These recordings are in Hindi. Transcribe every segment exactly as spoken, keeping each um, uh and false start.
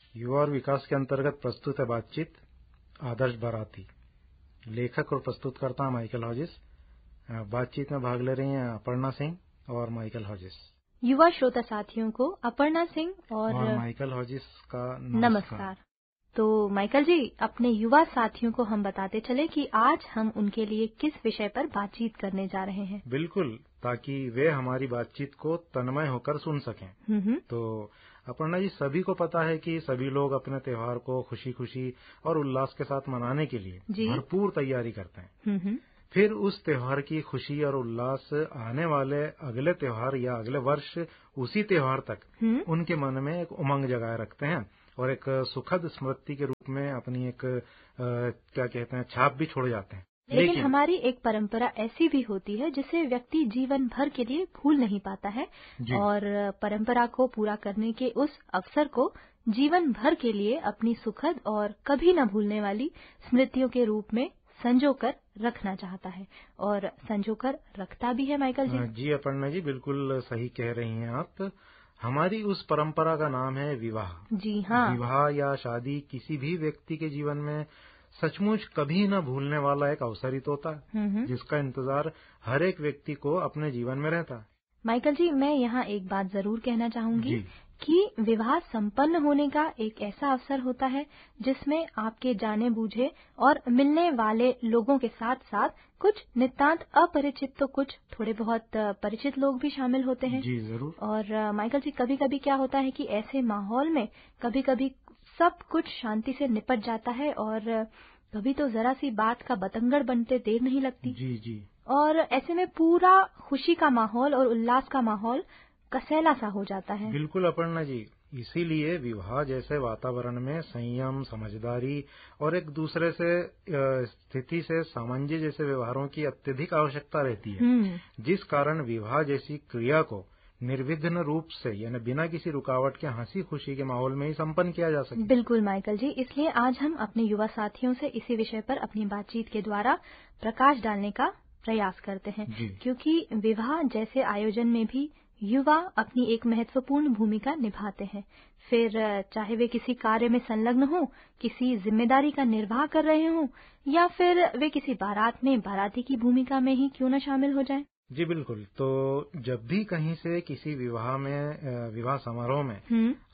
युवा और विकास के अंतर्गत प्रस्तुत है बातचीत आदर्श बाराती। लेखक और प्रस्तुतकर्ता माइकल हॉजिस। बातचीत में भाग ले रही हैं अपर्णा सिंह और माइकल हॉजिस। युवा श्रोता साथियों को अपर्णा सिंह और, और माइकल हॉजिस का नमस्कार। नमस्कार। तो माइकल जी, अपने युवा साथियों को हम बताते चले कि आज हम उनके लिए किस विषय पर बातचीत करने जा रहे हैं। बिल्कुल, ताकि वे हमारी बातचीत को तन्मय होकर सुन सकें। तो अपर्णा जी, सभी को पता है कि सभी लोग अपने त्योहार को खुशी खुशी और उल्लास के साथ मनाने के लिए भरपूर तैयारी करते हैं। फिर उस त्योहार की खुशी और उल्लास आने वाले अगले त्योहार या अगले वर्ष उसी त्योहार तक उनके मन में एक उमंग जगाए रखते हैं और एक सुखद स्मृति के रूप में अपनी एक आ, क्या कहते हैं छाप भी छोड़ जाते हैं। लेकिन, लेकिन हमारी एक परंपरा ऐसी भी होती है जिसे व्यक्ति जीवन भर के लिए भूल नहीं पाता है और परंपरा को पूरा करने के उस अवसर को जीवन भर के लिए अपनी सुखद और कभी न भूलने वाली स्मृतियों के रूप में संजोकर रखना चाहता है और संजोकर रखता भी है। माइकल जी जी अपर्णा जी, बिल्कुल सही कह रही हैं आप। हमारी उस परंपरा का नाम है विवाह। जी हाँ, विवाह या शादी किसी भी व्यक्ति के जीवन में सचमुच कभी न भूलने वाला एक अवसर ही होता है, जिसका इंतजार हर एक व्यक्ति को अपने जीवन में रहता है। माइकल जी, मैं यहाँ एक बात जरूर कहना चाहूंगी कि विवाह संपन्न होने का एक ऐसा अवसर होता है जिसमें आपके जाने बूझे और मिलने वाले लोगों के साथ साथ कुछ नितांत अपरिचित तो कुछ थोड़े बहुत परिचित लोग भी शामिल होते हैं। जी जरूर। और माइकल जी, कभी कभी क्या होता है कि ऐसे माहौल में कभी कभी सब कुछ शांति से निपट जाता है और कभी तो जरा सी बात का बतंगड़ बनते देर नहीं लगती। जी जी। और ऐसे में पूरा खुशी का माहौल और उल्लास का माहौल कसैला सा हो जाता है। बिल्कुल अपर्णा जी, इसीलिए विवाह जैसे वातावरण में संयम, समझदारी और एक दूसरे से स्थिति से सामंजस्य जैसे व्यवहारों की अत्यधिक आवश्यकता रहती है, जिस कारण विवाह जैसी क्रिया को निर्विघ्न रूप से यानी बिना किसी रुकावट के हंसी खुशी के माहौल में ही संपन्न किया जा सके। बिल्कुल माइकल जी, इसलिए आज हम अपने युवा साथियों से इसी विषय पर अपनी बातचीत के द्वारा प्रकाश डालने का प्रयास करते हैं, क्योंकि विवाह जैसे आयोजन में भी युवा अपनी एक महत्वपूर्ण भूमिका निभाते हैं। फिर चाहे वे किसी कार्य में संलग्न हो, किसी जिम्मेदारी का निर्वाह कर रहे हों या फिर वे किसी बारात में बाराती की भूमिका में ही क्यों न शामिल हो जाएं। जी बिल्कुल। तो जब भी कहीं से किसी विवाह में विवाह समारोह में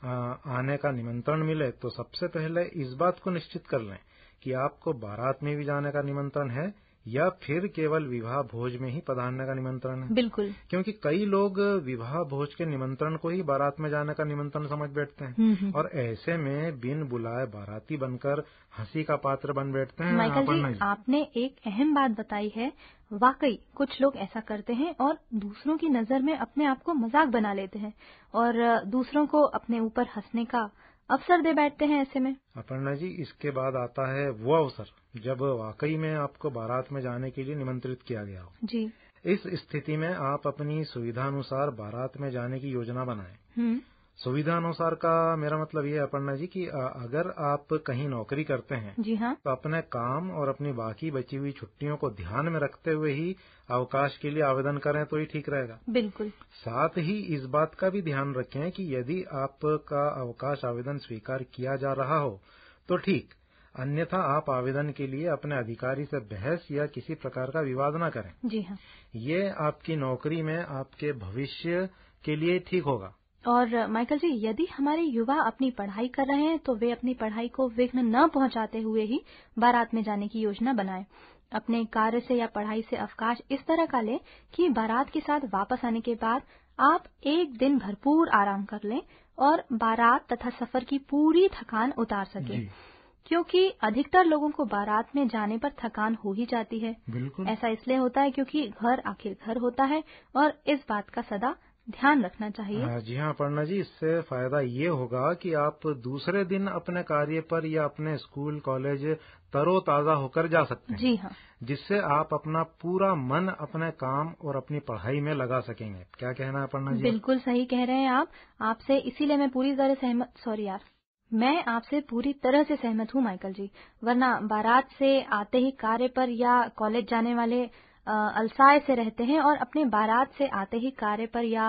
आने का निमंत्रण मिले तो सबसे पहले इस बात को निश्चित कर लें कि आपको बारात में भी जाने का निमंत्रण है या फिर केवल विवाह भोज में ही पधारने का निमंत्रण है। बिल्कुल, क्योंकि कई लोग विवाह भोज के निमंत्रण को ही बारात में जाने का निमंत्रण समझ बैठते हैं और ऐसे में बिन बुलाए बाराती बनकर हंसी का पात्र बन बैठते हैं। माइकल जी, आपने एक अहम बात बताई है। वाकई कुछ लोग ऐसा करते हैं और दूसरों की नजर में अपने आप को मजाक बना लेते हैं और दूसरों को अपने ऊपर हंसने का अवसर दे बैठते हैं। ऐसे में अपर्णा जी, इसके बाद आता है वो अवसर जब वाकई में आपको बारात में जाने के लिए निमंत्रित किया गया हो। जी। इस स्थिति में आप अपनी सुविधा अनुसार बारात में जाने की योजना बनाएं। सुविधा अनुसार का मेरा मतलब ये है अपर्णा जी कि अगर आप कहीं नौकरी करते हैं, जी हाँ, तो अपने काम और अपनी बाकी बची हुई छुट्टियों को ध्यान में रखते हुए ही अवकाश के लिए आवेदन करें तो ही ठीक रहेगा। बिल्कुल। साथ ही इस बात का भी ध्यान रखें कि यदि आपका अवकाश आवेदन स्वीकार किया जा रहा हो तो ठीक, अन्यथा आप आवेदन के लिए अपने अधिकारी से बहस या किसी प्रकार का विवाद न करें। जी हाँ, ये आपकी नौकरी में आपके भविष्य के लिए ठीक होगा। और माइकल जी, यदि हमारे युवा अपनी पढ़ाई कर रहे हैं तो वे अपनी पढ़ाई को विघ्न न पहुंचाते हुए ही बारात में जाने की योजना बनाएं। अपने कार्य से या पढ़ाई से अवकाश इस तरह का लें कि बारात के साथ वापस आने के बाद आप एक दिन भरपूर आराम कर लें और बारात तथा सफर की पूरी थकान उतार सकें, क्योंकि अधिकतर लोगों को बारात में जाने पर थकान हो ही जाती है। ऐसा इसलिए होता है क्योंकि घर आखिर घर होता है और इस बात का सदा ध्यान रखना चाहिए। जी हाँ अपर्णा जी, इससे फायदा ये होगा कि आप दूसरे दिन अपने कार्य पर या अपने स्कूल कॉलेज तरोताजा होकर जा सकते हैं। जी हाँ, जिससे आप अपना पूरा मन अपने काम और अपनी पढ़ाई में लगा सकेंगे। क्या कहना है अपर्णा जी? बिल्कुल सही कह रहे हैं आप। आपसे इसीलिए मैं पूरी तरह सहमत सॉरी यार मैं आपसे पूरी तरह से सहमत हूँ माइकल जी। वरना बारात से आते ही कार्य पर या कॉलेज जाने वाले अलसाए से रहते हैं और अपने बारात से आते ही कार्य पर या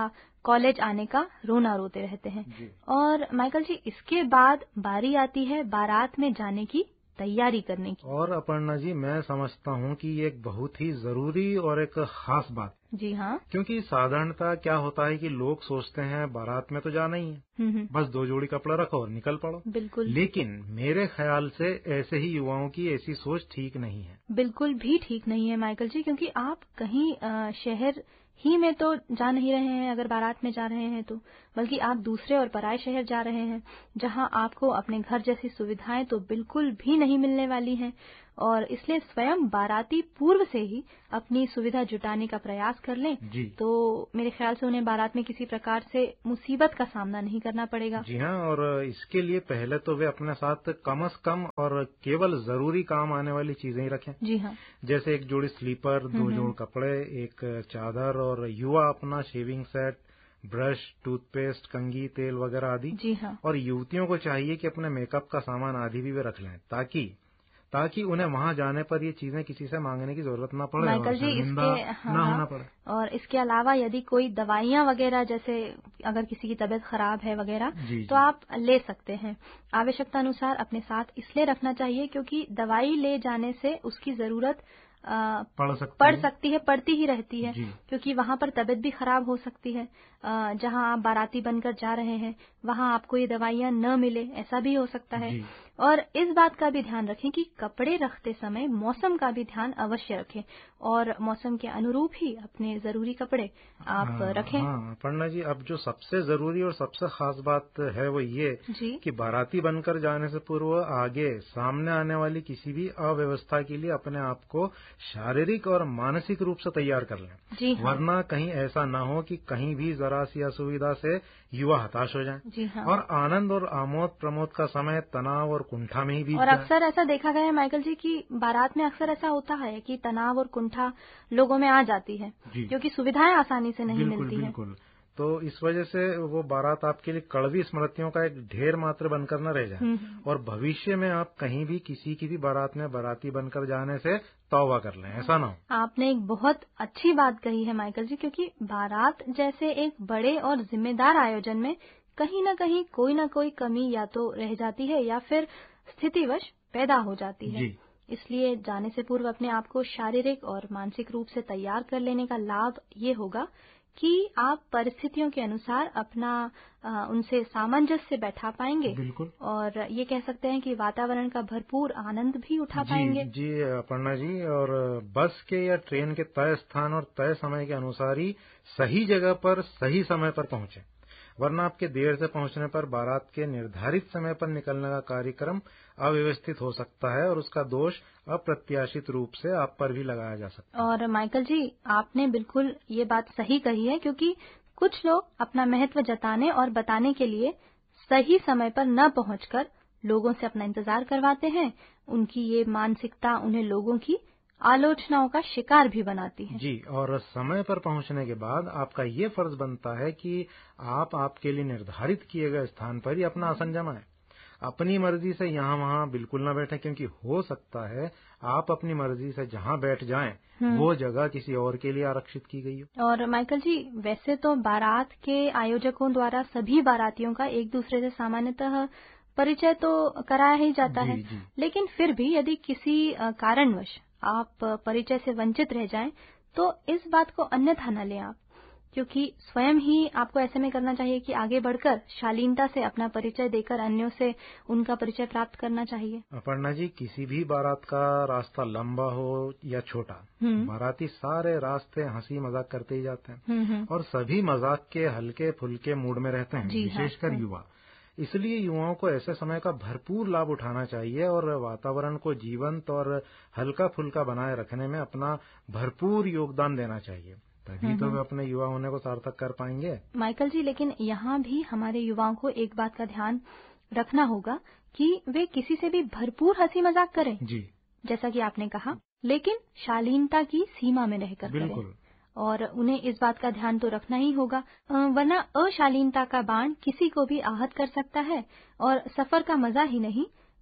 कॉलेज आने का रोना रोते रहते हैं। और माइकल जी, इसके बाद बारी आती है बारात में जाने की तैयारी करने की। और अपर्णा जी, मैं समझता हूँ कि ये एक बहुत ही जरूरी और एक खास बात। जी हाँ, क्योंकि साधारणतः क्या होता है कि लोग सोचते हैं बारात में तो जाना ही है, बस दो जोड़ी कपड़ा रखो और निकल पड़ो। बिल्कुल। लेकिन मेरे ख्याल से ऐसे ही युवाओं की ऐसी सोच ठीक नहीं है। बिल्कुल भी ठीक नहीं है माइकल जी, क्योंकि आप कहीं आ, शहर ही में तो जा नहीं रहे हैं अगर बारात में जा रहे हैं तो, बल्कि आप दूसरे और पराये शहर जा रहे हैं जहां आपको अपने घर जैसी सुविधाएं तो बिल्कुल भी नहीं मिलने वाली हैं। और इसलिए स्वयं बाराती पूर्व से ही अपनी सुविधा जुटाने का प्रयास कर लें तो मेरे ख्याल से उन्हें बारात में किसी प्रकार से मुसीबत का सामना नहीं करना पड़ेगा। जी हाँ, और इसके लिए पहले तो वे अपने साथ कम से कम और केवल जरूरी काम आने वाली चीजें ही रखें। जी हाँ, जैसे एक जोड़ी स्लीपर, दो जोड़ कपड़े, एक चादर, और युवा अपना शेविंग सेट, ब्रश, टूथपेस्ट, कंघी, तेल वगैरह आदि। जी हाँ। और युवतियों को चाहिए कि अपने मेकअप का सामान आदि भी वे रख लें, ताकि ताकि उन्हें वहां जाने पर ये चीजें किसी से मांगने की जरूरत ना पड़े, माइकल जी, इसके हाँ, ना होना पड़े। और इसके अलावा यदि कोई दवाइयां वगैरह, जैसे अगर किसी की तबीयत खराब है वगैरह, तो आप ले सकते हैं। आवश्यकता अनुसार अपने साथ इसलिए रखना चाहिए क्योंकि दवाई ले जाने से उसकी जरूरत आ, पड़ सकती पड़ है। सकती है पड़ती ही रहती है, क्योंकि वहां पर तबीयत भी खराब हो सकती है। जहां आप बाराती बनकर जा रहे हैं वहां आपको ये दवाइयां न मिले, ऐसा भी हो सकता है। और इस बात का भी ध्यान रखें कि कपड़े रखते समय मौसम का भी ध्यान अवश्य रखें और मौसम के अनुरूप ही अपने जरूरी कपड़े आप हाँ, रखें। हाँ पन्ना जी, अब जो सबसे जरूरी और सबसे खास बात है वो ये कि बाराती बनकर जाने से पूर्व आगे सामने आने वाली किसी भी अव्यवस्था के लिए अपने आप को शारीरिक और मानसिक रूप से तैयार कर लें। जी हाँ। वरना कहीं ऐसा न हो कि कहीं भी जरा सी असुविधा से युवा हताश हो जाएं। जी हाँ। और आनंद और आमोद प्रमोद का समय तनाव और कुंठा में ही बीत और अक्सर ऐसा देखा गया है माइकल जी कि बारात में अक्सर ऐसा होता है कि तनाव और कुंठा लोगों में आ जाती है, क्योंकि सुविधाएं आसानी से नहीं बिल्कुल, मिलती बिल्कुल। तो इस वजह से वो बारात आपके लिए कड़वी स्मृतियों का एक ढेर मात्र बनकर न रह जाए और भविष्य में आप कहीं भी किसी की भी बारात में बाराती बनकर जाने से तौबा कर लें, ऐसा ना हो। आपने एक बहुत अच्छी बात कही है माइकल जी, क्योंकि बारात जैसे एक बड़े और जिम्मेदार आयोजन में कहीं न कहीं कोई न कोई कमी या तो रह जाती है या फिर स्थितिवश पैदा हो जाती है। इसलिए जाने से पूर्व अपने आप को शारीरिक और मानसिक रूप से तैयार कर लेने का लाभ ये होगा कि आप परिस्थितियों के अनुसार अपना आ, उनसे सामंजस्य बैठा पाएंगे। बिल्कुल। और ये कह सकते हैं कि वातावरण का भरपूर आनंद भी उठा जी, पाएंगे। जी अपर्णा जी, और बस के या ट्रेन के तय स्थान और तय समय के अनुसार ही सही जगह पर सही समय पर पहुंचे, वरना आपके देर से पहुंचने पर बारात के निर्धारित समय पर निकलने का कार्यक्रम अव्यवस्थित हो सकता है और उसका दोष अप्रत्याशित रूप से आप पर भी लगाया जा सकता है। और माइकल जी, आपने बिल्कुल ये बात सही कही है, क्योंकि कुछ लोग अपना महत्व जताने और बताने के लिए सही समय पर न पहुंचकर लोगों से अपना इंतजार करवाते हैं। उनकी ये मानसिकता उन्हें लोगों की आलोचनाओं का शिकार भी बनाती है। जी, और समय पर पहुंचने के बाद आपका ये फर्ज बनता है कि आप आपके लिए निर्धारित किए गए स्थान पर ही अपना आसन जमाएं। अपनी मर्जी से यहाँ वहाँ बिल्कुल न बैठे, क्योंकि हो सकता है आप अपनी मर्जी से जहाँ बैठ जाएं वो जगह किसी और के लिए आरक्षित की गई हो। और माइकल जी, वैसे तो बारात के आयोजकों द्वारा सभी बारातियों का एक दूसरे से सामान्यतः परिचय तो कराया ही जाता जी, है, जी। लेकिन फिर भी यदि किसी कारणवश आप परिचय से वंचित रह जाएं तो इस बात को अन्यथा न लें आप, क्योंकि स्वयं ही आपको ऐसे में करना चाहिए कि आगे बढ़कर शालीनता से अपना परिचय देकर अन्यों से उनका परिचय प्राप्त करना चाहिए। अपर्णा जी, किसी भी बारात का रास्ता लंबा हो या छोटा, बाराती सारे रास्ते हंसी मजाक करते ही जाते हैं और सभी मजाक के हल्के फुल्के मूड में रहते हैं, विशेषकर हाँ। युवा। इसलिए युवाओं को ऐसे समय का भरपूर लाभ उठाना चाहिए और वातावरण को जीवंत और हल्का फुल्का बनाए रखने में अपना भरपूर योगदान देना चाहिए, तभी तो वे अपने युवा होने को सार्थक कर पाएंगे। माइकल जी, लेकिन यहाँ भी हमारे युवाओं को एक बात का ध्यान रखना होगा कि वे किसी से भी भरपूर हंसी मजाक करें, जी, जैसा कि आपने कहा, लेकिन शालीनता की सीमा में रहकर बिल्कुल। और उन्हें इस बात का ध्यान तो रखना ही होगा, वरना अशालीनता का बाण किसी को भी आहत कर सकता है और सफर का मजा ही नहीं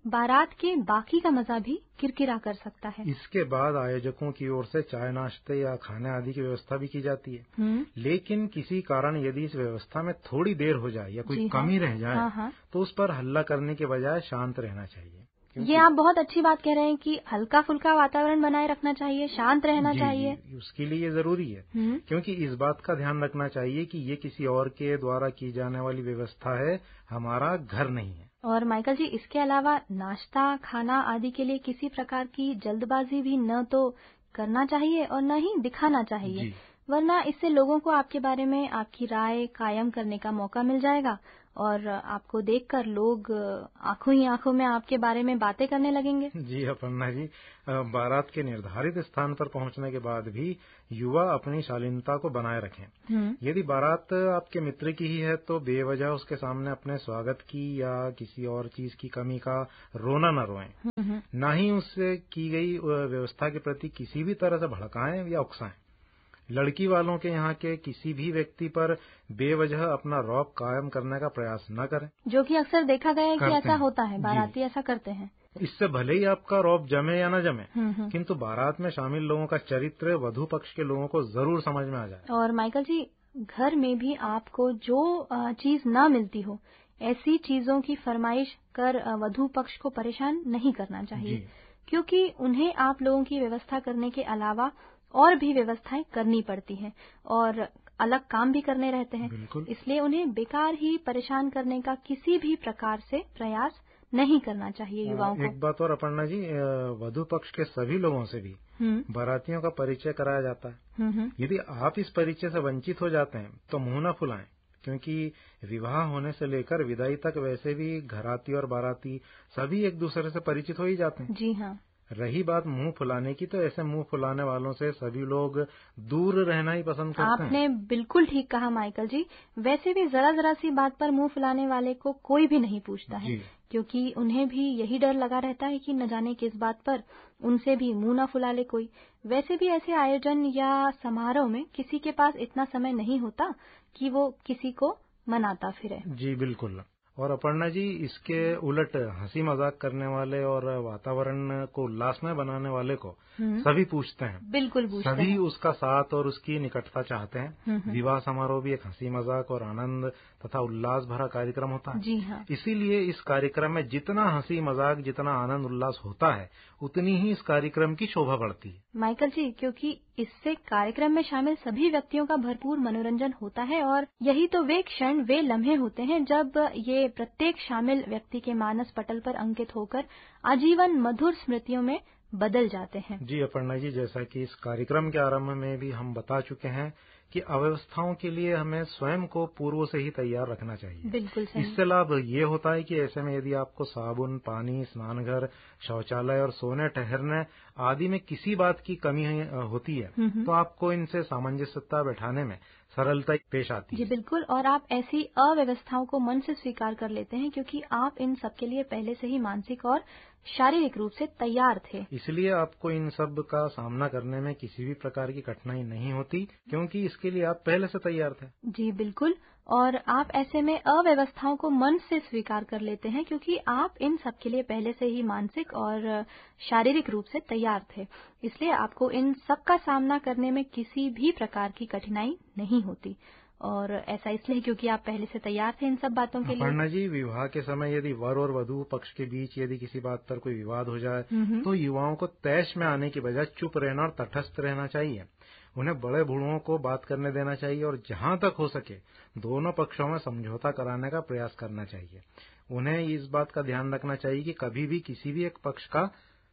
बारात के बाकी का मजा भी किरकिरा कर सकता है। इसके बाद आयोजकों की ओर से चाय नाश्ते या खाने आदि की व्यवस्था भी की जाती है, लेकिन किसी कारण यदि इस व्यवस्था में थोड़ी देर हो जाए या कोई कमी रह जाए हाँ, हाँ। तो उस पर हल्ला करने के बजाय शांत रहना चाहिए। ये आप बहुत अच्छी बात कह रहे हैं कि हल्का फुल्का वातावरण बनाए रखना चाहिए, शांत रहना जी, चाहिए। जी, उसके लिए ये जरूरी है, क्योंकि इस बात का ध्यान रखना चाहिए कि ये किसी और के द्वारा की जाने वाली व्यवस्था है, हमारा घर नहीं है। और माइकल जी, इसके अलावा नाश्ता खाना आदि के लिए किसी प्रकार की जल्दबाजी भी न तो करना चाहिए और न ही दिखाना चाहिए, वरना इससे लोगों को आपके बारे में आपकी राय कायम करने का मौका मिल जाएगा और आपको देखकर लोग आंखों ही आंखों में आपके बारे में बातें करने लगेंगे। जी अपर्णा जी, बारात के निर्धारित स्थान पर पहुंचने के बाद भी युवा अपनी शालीनता को बनाए रखें। यदि बारात आपके मित्र की ही है तो बेवजह उसके सामने अपने स्वागत की या किसी और चीज की कमी का रोना न रोएं, न ही उससे की गई व्यवस्था के प्रति किसी भी तरह से भड़काएं या उकसाएं। लड़की वालों के यहाँ के किसी भी व्यक्ति पर बेवजह अपना रौब कायम करने का प्रयास न करें, जो कि अक्सर देखा गया है कि ऐसा होता है, बाराती ऐसा करते हैं। इससे भले ही आपका रौब जमे या न जमे, किंतु बारात में शामिल लोगों का चरित्र वधू पक्ष के लोगों को जरूर समझ में आ जाए। और माइकल जी, घर में भी आपको जो चीज न मिलती हो, ऐसी चीजों की फरमाइश कर वधू पक्ष को परेशान नहीं करना चाहिए, क्योंकि उन्हें आप लोगों की व्यवस्था करने के अलावा और भी व्यवस्थाएं करनी पड़ती हैं और अलग काम भी करने रहते हैं। इसलिए उन्हें बेकार ही परेशान करने का किसी भी प्रकार से प्रयास नहीं करना चाहिए युवाओं को। एक बात और अपर्णा जी, वधू पक्ष के सभी लोगों से भी बारातियों का परिचय कराया जाता है। यदि आप इस परिचय से वंचित हो जाते हैं तो मुंह न फुलाएं, क्योंकि विवाह होने से लेकर विदाई तक वैसे भी घराती और बाराती सभी एक दूसरे से परिचित हो ही जाते हैं। जी हाँ। रही बात मुंह फुलाने की, तो ऐसे मुंह फुलाने वालों से सभी लोग दूर रहना ही पसंद करते हैं। आपने बिल्कुल ठीक कहा माइकल जी। वैसे भी जरा जरा सी बात पर मुंह फुलाने वाले को कोई भी नहीं पूछता है, क्योंकि उन्हें भी यही डर लगा रहता है कि न जाने किस बात पर उनसे भी मुंह न फुला ले कोई। वैसे भी ऐसे आयोजन या समारोह में किसी के पास इतना समय नहीं होता कि वो किसी को मनाता फिरे। जी बिल्कुल। और अपर्णा जी, इसके उलट हंसी मजाक करने वाले और वातावरण को उल्लासमय बनाने वाले को सभी पूछते हैं। बिल्कुल पूछते हैं। सभी उसका साथ और उसकी निकटता चाहते हैं। विवाह समारोह भी एक हंसी मजाक और आनंद तथा उल्लास भरा कार्यक्रम होता है। जी हाँ। इसीलिए इस कार्यक्रम में जितना हंसी मजाक, जितना आनंद उल्लास होता है, उतनी ही इस कार्यक्रम की शोभा बढ़ती है। माइकल जी, क्योंकि इससे कार्यक्रम में शामिल सभी व्यक्तियों का भरपूर मनोरंजन होता है और यही तो वे क्षण, वे लम्हे होते हैं जब ये प्रत्येक शामिल व्यक्ति के मानस पटल पर अंकित होकर आजीवन मधुर स्मृतियों में बदल जाते हैं। जी अपर्णा जी, जैसा कि इस कार्यक्रम के आरंभ में भी हम बता चुके हैं कि अव्यवस्थाओं के लिए हमें स्वयं को पूर्व से ही तैयार रखना चाहिए। बिल्कुल सही। इससे लाभ ये होता है कि ऐसे में यदि आपको साबुन, पानी, स्नानघर, शौचालय और सोने ठहरने आदि में किसी बात की कमी होती है तो आपको इनसे सामंजस्यता बैठाने में सरलता पेश आती है। जी बिल्कुल। और आप ऐसी अव्यवस्थाओं को मन से स्वीकार कर लेते हैं क्योंकि आप इन सब के लिए पहले से ही मानसिक और शारीरिक रूप से तैयार थे। इसलिए आपको इन सब का सामना करने में किसी भी प्रकार की कठिनाई नहीं होती, क्योंकि इसके लिए आप पहले से तैयार थे। जी बिल्कुल। और आप ऐसे में अव्यवस्थाओं को मन से स्वीकार कर लेते हैं क्योंकि आप इन सब के लिए पहले से ही मानसिक और शारीरिक रूप से तैयार थे। इसलिए आपको इन सब का सामना करने में किसी भी प्रकार की कठिनाई नहीं होती। और ऐसा इसलिए क्योंकि आप पहले से तैयार थे इन सब बातों के लिए। अपर्णा जी, विवाह के समय यदि वर और वधू पक्ष के बीच यदि किसी बात पर कोई विवाद हो जाए तो युवाओं को तैश में आने की बजाय चुप रहना और तटस्थ रहना चाहिए। उन्हें बड़े बूढ़ों को बात करने देना चाहिए और जहां तक हो सके दोनों पक्षों में समझौता कराने का प्रयास करना चाहिए। उन्हें इस बात का ध्यान रखना चाहिए कि कभी भी किसी भी एक पक्ष का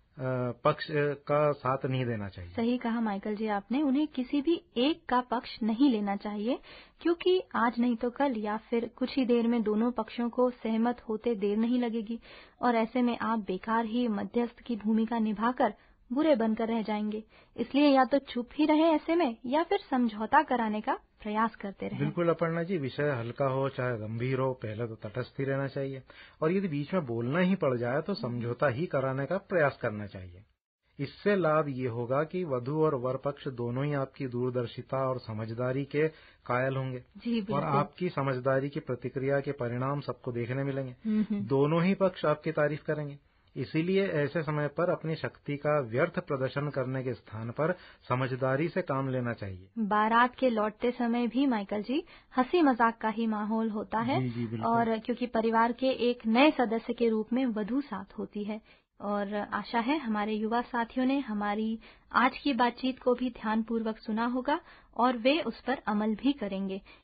पक्ष का साथ नहीं देना चाहिए। सही कहा माइकल जी आपने। उन्हें किसी भी एक का पक्ष नहीं लेना चाहिए, क्योंकि आज नहीं तो कल या फिर कुछ ही देर में दोनों पक्षों को सहमत होते देर नहीं लगेगी और ऐसे में आप बेकार ही मध्यस्थ की भूमिका निभाकर बुरे बनकर रह जाएंगे। इसलिए या तो चुप ही रहे ऐसे में या फिर समझौता कराने का प्रयास करते रहें। बिल्कुल अपर्णा जी, विषय हल्का हो चाहे गंभीर हो, पहले तो तटस्थ ही रहना चाहिए और यदि बीच में बोलना ही पड़ जाए तो समझौता ही कराने का प्रयास करना चाहिए। इससे लाभ ये होगा कि वधू और वर पक्ष दोनों ही आपकी दूरदर्शिता और समझदारी के कायल होंगे। जी और आपकी समझदारी की प्रतिक्रिया के परिणाम सबको देखने मिलेंगे। दोनों ही पक्ष आपकी तारीफ करेंगे। इसीलिए ऐसे समय पर अपनी शक्ति का व्यर्थ प्रदर्शन करने के स्थान पर समझदारी से काम लेना चाहिए। बारात के लौटते समय भी माइकल जी हंसी मजाक का ही माहौल होता है। जी, जी, बिल्कुल। और क्योंकि परिवार के एक नए सदस्य के रूप में वधू साथ होती है। और आशा है हमारे युवा साथियों ने हमारी आज की बातचीत को भी ध्यानपूर्वक सुना होगा और वे उस पर अमल भी करेंगे।